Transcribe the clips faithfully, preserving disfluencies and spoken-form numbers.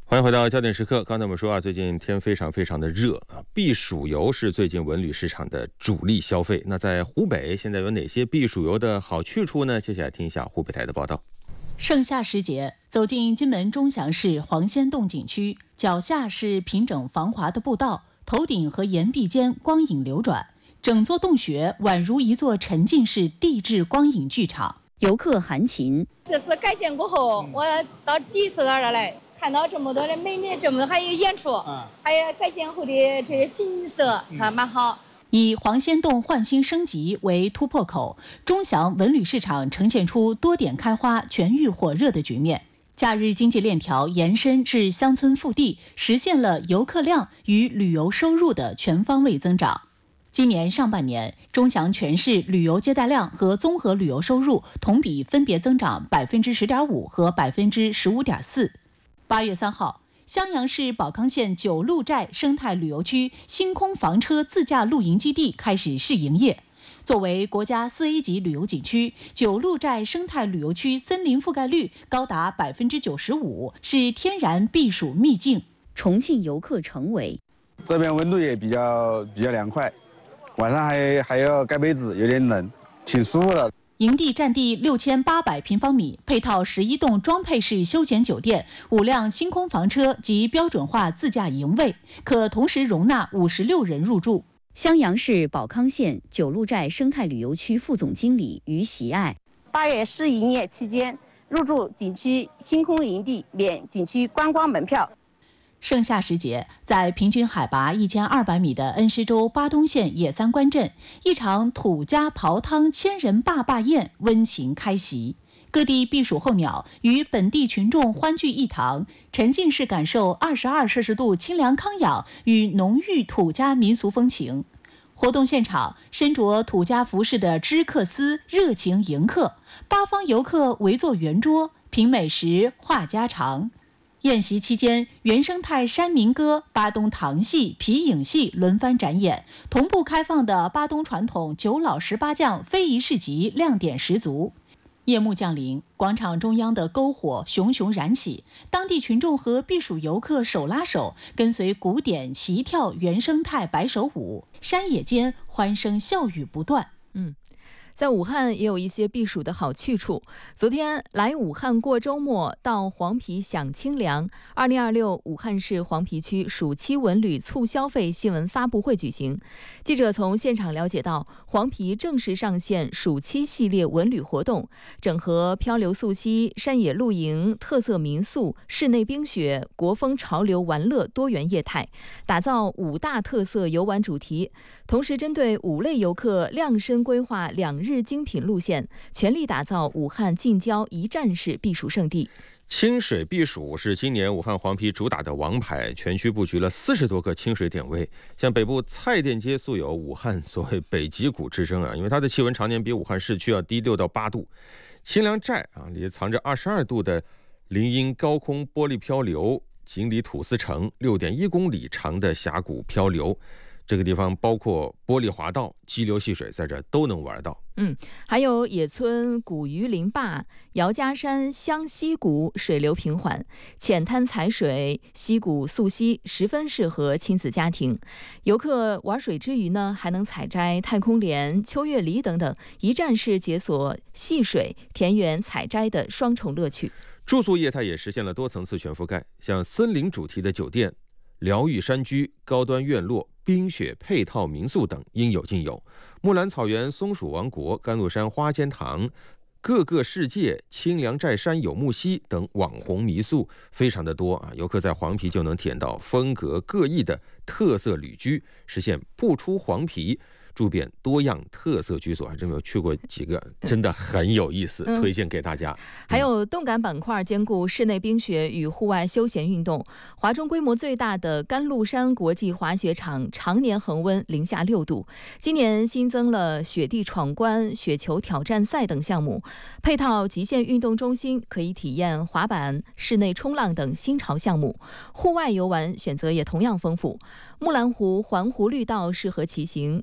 欢迎回到焦点时刻。刚才我们说啊，最近天非常非常的热啊，避暑游是最近文旅市场的主力消费。那在湖北现在有哪些避暑游的好去处呢？接下来听一下湖北台的报道。 盛夏时节，走进金门钟祥市黄仙洞景区，脚下是平整防滑的步道，头顶和岩壁间光影流转，整座洞穴宛如一座沉浸式地质光影剧场。 游客韩琴， 这是改建过后，我到第一次到这儿来。看到这么多的美女，这么还有演出，嗯、还有改建后的这些景色，还蛮好。 以黄仙洞焕新升级为突破口，钟祥文旅市场呈现出多点开花、全域火热的局面。假日经济链条延伸至乡村腹地，实现了游客量与旅游收入的全方位增长。今年上半年，钟祥全市旅游接待量和综合旅游收入同比分别增长百分之十点五和百分之十五点四。八月三号，襄阳市保康县九路寨生态旅游区星空房车自驾露营基地开始试营业。作为国家四 A 级旅游景区，九路寨生态旅游区森林覆盖率高达百分之九十五，是天然避暑秘境。 重庆游客程伟， 这边温度也比较比较凉快，晚上还还要盖被子，有点冷，挺舒服的。 营地占地六千八百平方米，配套十一栋装配式休闲酒店、五辆星空房车及标准化自驾营位，可同时容纳五十六人入住。 襄阳市保康县九路寨生态旅游区副总经理于喜爱， 八月试营业期间，入住景区星空营地免景区观光门票。 盛夏时节，在平均海拔一千二百米的恩施州巴东县野三关镇，一场土家刨汤千人坝坝宴温情开席。各地避暑候鸟与本地群众欢聚一堂，沉浸式感受二十二摄氏度清凉康养与浓郁土家民俗风情。活动现场，身着土家服饰的知客司热情迎客，八方游客围坐圆桌，品美食，话家常。宴席期间，原生态山民歌、巴东唐戏、皮影戏轮番展演，同步开放的巴东传统九老十八将非遗市集亮点十足。夜幕降临，广场中央的篝火熊熊燃起，当地群众和避暑游客手拉手，跟随鼓点齐跳原生态摆手舞，山野间欢声笑语不断。 嗯。在武汉也有一些避暑的好去处。昨天来武汉过周末，到黄陂享清凉。二零二六武汉市黄陂区暑期文旅促消费新闻发布会举行。记者从现场了解到，黄陂正式上线暑期系列文旅活动，整合漂流溯溪、山野露营、特色民宿、室内冰雪、国风潮流玩乐多元业态，打造五大特色游玩主题。同时，针对五类游客量身规划两日日精品路线，全力打造武汉近郊一站式避暑胜地。 清水避暑是今年武汉黄陂主打的王牌，全区布局了四十多个清水点位。像北部蔡甸街素有武汉所谓北极谷之称啊，因为它的气温常年比武汉市区要低六到八度。清凉寨啊里藏着二十二度的林荫高空玻璃漂流，锦里土司城六点一公里长的峡谷漂流。这个地方包括玻璃滑道、激流戏水，在这都能玩到。 嗯，还有野村古鱼林坝、姚家山湘溪谷，水流平缓，浅滩踩水、溪谷溯溪，十分适合亲子家庭。游客玩水之余呢，还能采摘太空莲、秋月梨等等，一站式解锁戏水、田园采摘的双重乐趣。 住宿业态也实现了多层次全覆盖，像森林主题的酒店、疗愈山居、高端院落、冰雪配套民宿等应有尽有。木兰草原松鼠王国、甘露山花间堂、各个世界、清凉寨山有木溪等网红民宿非常的多啊！游客在黄陂就能体验到风格各异的特色旅居，实现不出黄陂住遍多样特色居所，还真没有去过几个，真的很有意思， 嗯、 推荐给大家。 还有动感板块兼顾室内冰雪与户外休闲运动，华中规模最大的甘露山国际滑雪场常年恒温零下六度，今年新增了雪地闯关、雪球挑战赛等项目，配套极限运动中心可以体验滑板、室内冲浪等新潮项目，户外游玩选择也同样丰富。木兰湖环湖绿道适合骑行，度假区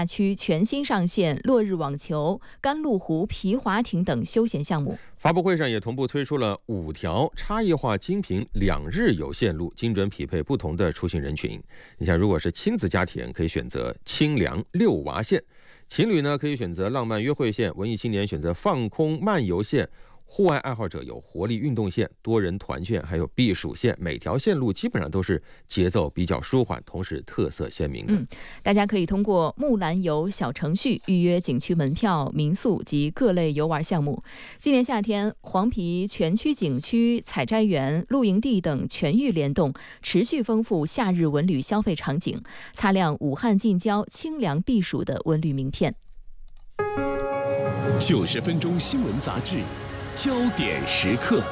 区全新上线落日网球、甘露湖皮划艇等休闲项目。 发布会上也同步推出了五条差异化精品两日游线路，精准匹配不同的出行人群。你像如果是亲子家庭，可以选择清凉遛娃线；情侣呢，可以选择浪漫约会线；文艺青年选择放空漫游线；户外爱好者有活力运动线、多人团线，还有避暑线。每条线路基本上都是节奏比较舒缓，同时特色鲜明的。 嗯，大家可以通过木兰游小程序预约景区门票、民宿及各类游玩项目。今年夏天，黄陂全区景区、采摘园、露营地等全域联动，持续丰富夏日文旅消费场景，擦亮武汉近郊清凉避暑的文旅名片。 九十分钟新闻杂志。焦点时刻。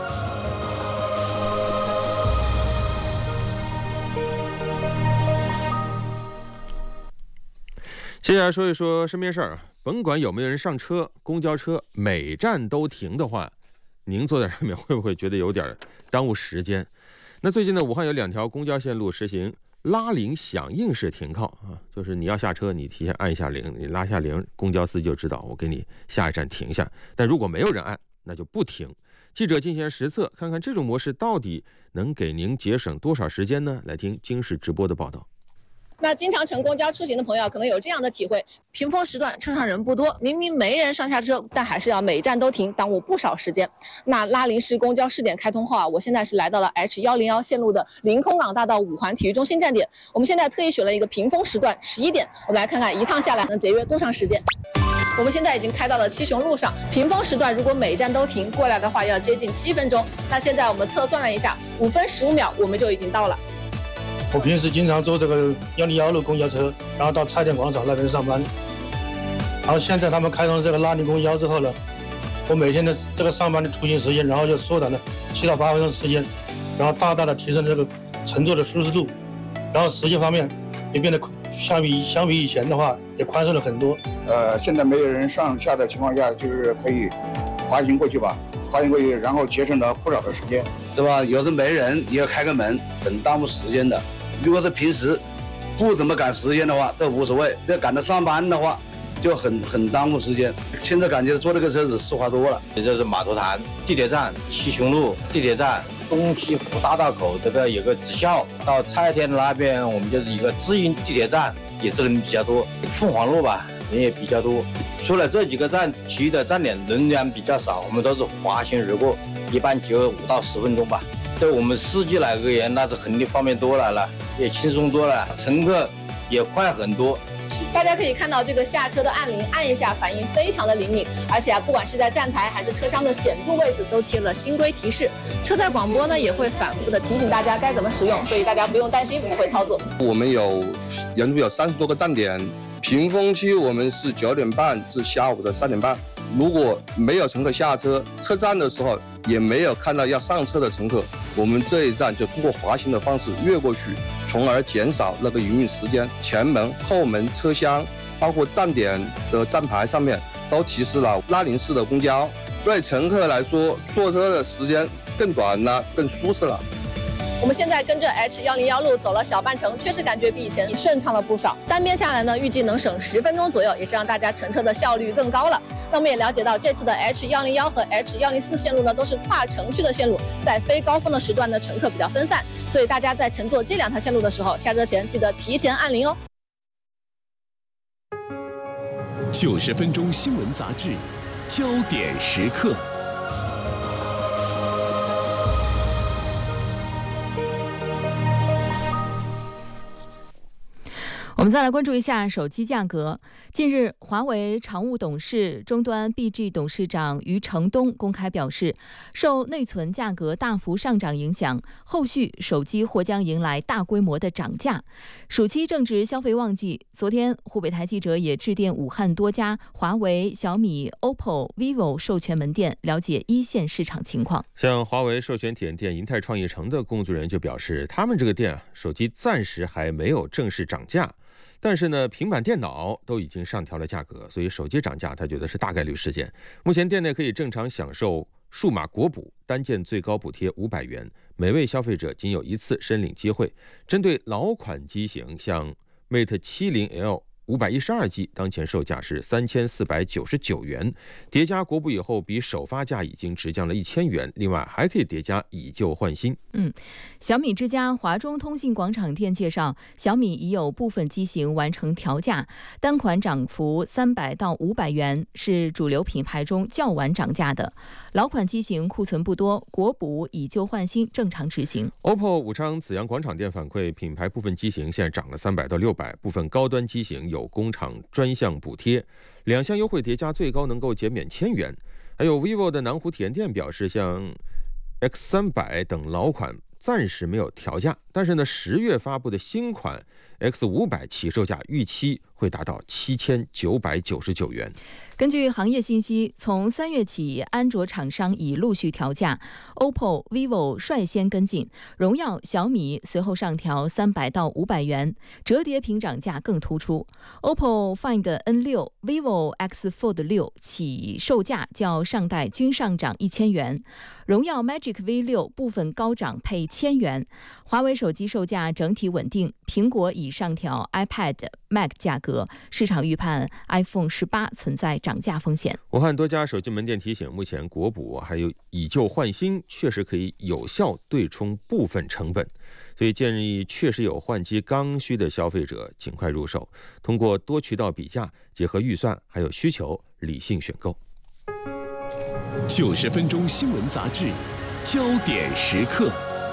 接下来说一说身边事儿啊，甭管有没有人上车，公交车每站都停的话，您坐在上面会不会觉得有点耽误时间？那最近呢，武汉有两条公交线路实行拉铃响应式停靠啊，就是你要下车，你提前按一下铃，你拉下铃，公交司机就知道我给你下一站停下。但如果没有人按，那就不停。记者进行实测，看看这种模式到底能给您节省多少时间呢？来听京视直播的报道。 那经常乘公交出行的朋友可能有这样的体会：平峰时段车上人不多，明明没人上下车，但还是要每站都停，耽误不少时间。那拉铃式公交试点开通后啊，我现在是来到了 H 一零一 线路的临空港大道五环体育中心站点。我们现在特意选了一个平峰时段十一点，我们来看看一趟下来能节约多长时间。我们现在已经开到了七雄路上，平峰时段如果每站都停过来的话，要接近七分钟。那现在我们测算了一下，五分十五秒我们就已经到了。 我平时经常坐这个一零一路公交车，然后到蔡甸广场那边上班。然后现在他们开通了这个拉铃公交之后呢，我每天的这个上班的出行时间，然后就缩短了七到八分钟时间，然后大大的提升这个乘坐的舒适度，然后时间方面也变得相比相比以前的话也宽松了很多。 呃，现在没有人上下的情况下，就是可以滑行过去吧。滑行过去，然后节省了不少的时间， 是吧？有时没人也要开个门，很耽误时间的。如果是平时不怎么赶时间的话，都无所谓；要赶着上班的话，就很很耽误时间。现在感觉坐这个车子丝滑多了。 也就是码头潭地铁站、七雄路地铁站、东西湖大道口这个有个职校，到蔡甸那边我们就是一个直营地铁站，也是人比较多。凤凰路吧，人也比较多。除了这几个站，其余的站点人员比较少，我们都是滑行而过，一般就五到十分钟吧。对我们司机来而言，那是肯定方便多了了，也轻松多了，乘客也快很多。 大家可以看到这个下车的按铃，按一下反应非常的灵敏，而且啊，不管是在站台还是车厢的显著位置，都贴了新规提示。车载广播呢也会反复的提醒大家该怎么使用，所以大家不用担心不会操作。 我们有人数有三十多个站点，平峰期我们是九点半至下午的三点半。如果没有乘客下车，车站的时候也没有看到要上车的乘客，我们这一站就通过滑行的方式越过去，从而减少那个营运时间。前门、后门、车厢，包括站点的站牌上面都提示了拉铃式的公交，对乘客来说，坐车的时间更短了，更舒适了。 我们现在跟着 H 一零一 路走了小半程，确实感觉比以前顺畅了不少。单边下来呢，预计能省十分钟左右，也是让大家乘车的效率更高了。那我们也了解到，这次的 H 一零一 和 H 一零四 线路呢，都是跨城区的线路，在非高峰的时段呢，乘客比较分散，所以大家在乘坐这两条线路的时候，下车前记得提前按铃哦。 九十分钟新闻杂志，焦点时刻。 我们再来关注一下手机价格。近日，华为常务董事、终端 B G 董事长余承东公开表示，受内存价格大幅上涨影响，后续手机或将迎来大规模的涨价。暑期正值消费旺季，昨天湖北台记者也致电武汉多家华为、小米、O P P O、vivo 授权门店，了解一线市场情况。 像华为授权体验店银泰创意城的工作人员就表示，他们这个店啊，手机暂时还没有正式涨价。但是呢，平板电脑都已经上调了价格，所以手机涨价他觉得是大概率事件。目前店内可以正常享受数码国补，单件最高补贴五百元，每位消费者仅有一次申领机会。针对老款机型，像 Mate 七十 L 五百一十二 G， 当前售价是三千四百九十九元，叠加国补以后，比首发价已经直降了一千元。另外还可以叠加以旧换新。 嗯，小米之家华中通信广场店介绍，小米已有部分机型完成调价，单款涨幅三百到五百元，是主流品牌中较晚涨价的。老款机型库存不多，国补以旧换新正常执行。 O P P O 武昌紫阳广场店反馈，品牌部分机型现在涨了三百到六百，部分高端机型有工厂专项补贴，两项优惠叠加最高能够减免千元。还有 vivo 的南湖体验店表示，像 X 三百 等老款暂时没有调价，但是呢，十月发布的新款 X 五百 起售价预期会达到七千九百九十九元。 根据行业信息，从三月起，安卓厂商已陆续调价 ，O P P O、vivo 率先跟进，荣耀、小米随后上调三百到五百元，折叠屏涨价更突出。O P P O Find N 六、vivo X Fold 六起售价较上代均上涨一千元，荣耀 Magic V 六部分高涨配千元。华为手机售价整体稳定，苹果已上调 iPad、Mac 价格，市场预判 iPhone 十八存在涨价风险。 武汉多家手机门店提醒，目前国补还有以旧换新确实可以有效对冲部分成本，所以建议确实有换机刚需的消费者尽快入手，通过多渠道比价，结合预算还有需求，理性选购。 九十分钟新闻杂志，焦点时刻。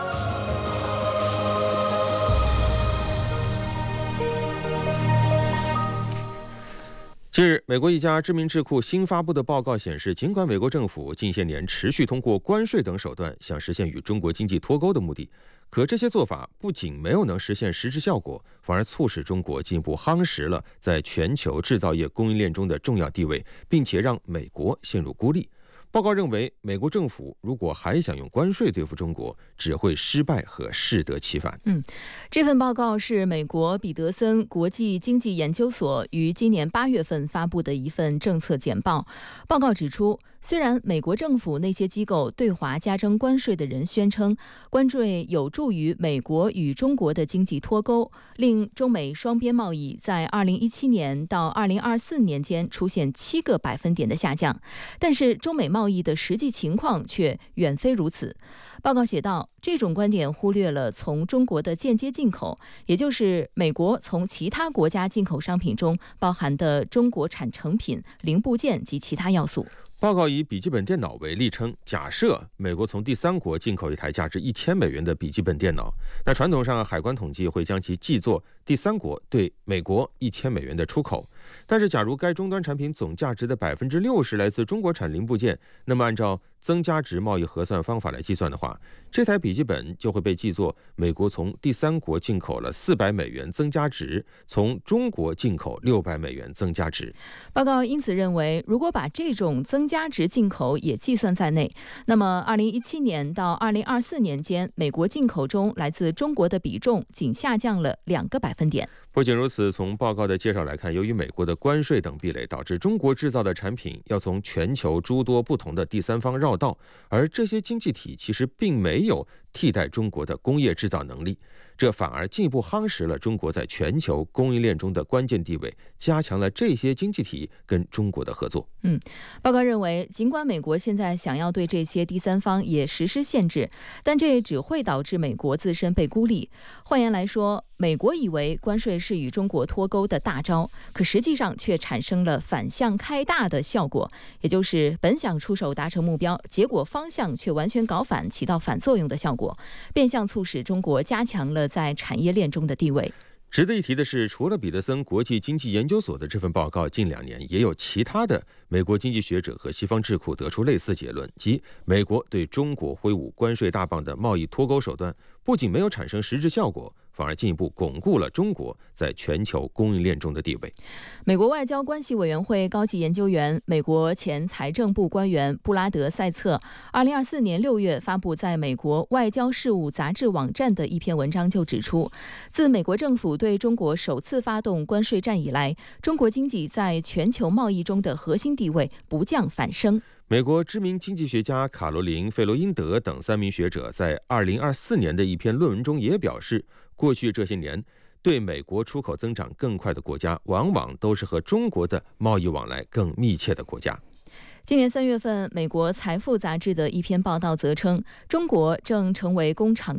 近日，美国一家知名智库新发布的报告显示，尽管美国政府近些年持续通过关税等手段想实现与中国经济脱钩的目的，可这些做法不仅没有能实现实质效果，反而促使中国进一步夯实了在全球制造业供应链中的重要地位，并且让美国陷入孤立。报告认为，美国政府如果还想用关税对付中国，只会失败和适得其反。 嗯，这份报告是美国彼得森国际经济研究所于今年八月份发布的一份政策简报。报告指出，虽然美国政府那些机构对华加征关税的人宣称，关税有助于美国与中国的经济脱钩，令中美双边贸易在二零一七年到二零二四年间出现七个百分点的下降，但是中美贸易的实际情况却远非如此。报告写道，这种观点忽略了从中国的间接进口，也就是美国从其他国家进口商品中包含的中国产成品、零部件及其他要素。 报告以笔记本电脑为例称，假设美国从第三国进口一台价值一千美元的笔记本电脑，那传统上海关统计会将其记作第三国对美国一千美元的出口。但是假如该终端产品总价值的百分之六十来自中国产零部件，那么按照增加值贸易核算方法来计算的话，这台笔记本就会被记作美国从第三国进口了四百美元增加值，从中国进口六百美元增加值。 报告因此认为，如果把这种增加值进口也计算在内，那么二零一七年到二零二四年间，美国进口中来自中国的比重仅下降了两个百分点。 不仅如此，从报告的介绍来看，由于美国的关税等壁垒，导致中国制造的产品要从全球诸多不同的第三方绕道，而这些经济体其实并没有替代中国的工业制造能力，这反而进一步夯实了中国在全球供应链中的关键地位，加强了这些经济体跟中国的合作。 嗯，报告认为，尽管美国现在想要对这些第三方也实施限制，但这只会导致美国自身被孤立。换言来说，美国以为关税是与中国脱钩的大招，可实际上却产生了反向开大的效果，也就是本想出手达成目标，结果方向却完全搞反，起到反作用的效果，变相促使中国加强了在产业链中的地位。 值得一提的是，除了彼得森国际经济研究所的这份报告，近两年也有其他的美国经济学者和西方智库得出类似结论，即美国对中国挥舞关税大棒的贸易脱钩手段，不仅没有产生实质效果，反而进一步巩固了中国在全球供应链中的地位。 美国外交关系委员会高级研究员、美国前财政部官员布拉德·塞策，二零二四年六月发布在美国外交事务杂志网站的一篇文章就指出，自美国政府对中国首次发动关税战以来，中国经济在全球贸易中的核心地位不降反升。 美国知名经济学家卡罗琳·费罗因德等三名学者在二零二四年的一篇论文中也表示，过去这些年， 对美国出口增长更快的国家，往往都是和中国的贸易往来更密切的国家。 今年三月份，美国《财富》杂志的一篇报道则称，中国正成为工厂